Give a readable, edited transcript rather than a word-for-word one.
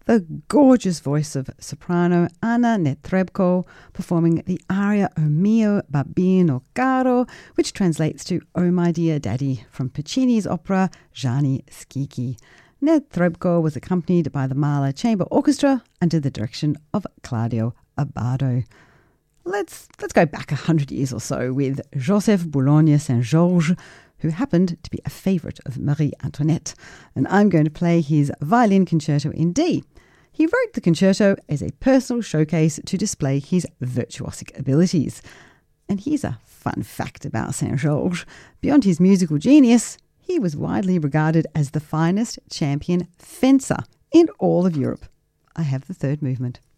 the gorgeous voice of soprano Anna Netrebko performing the aria O mio babbino caro, which translates to Oh my dear daddy from Puccini's opera Gianni Schicchi. Netrebko was accompanied by the Mahler Chamber Orchestra under the direction of Claudio Abbado. Let's go back 100 years or so with Joseph Boulogne Saint-Georges, who happened to be a favourite of Marie Antoinette, and I'm going to play his violin concerto in D. He wrote the concerto as a personal showcase to display his virtuosic abilities. And here's a fun fact about Saint-Georges. Beyond his musical genius, he was widely regarded as the finest champion fencer in all of Europe. I have the third movement.